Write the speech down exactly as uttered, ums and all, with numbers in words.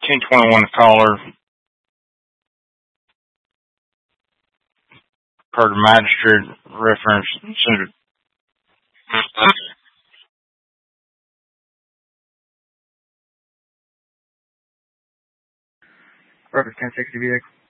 ten twenty-one caller, per the magistrate reference. Senator. Reference ten sixty V X.